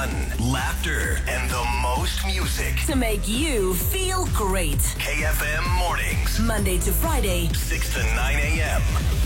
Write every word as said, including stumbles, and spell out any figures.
fun, laughter, and the most music to make you feel great. K F M Mornings. Monday to Friday, six to nine a.m.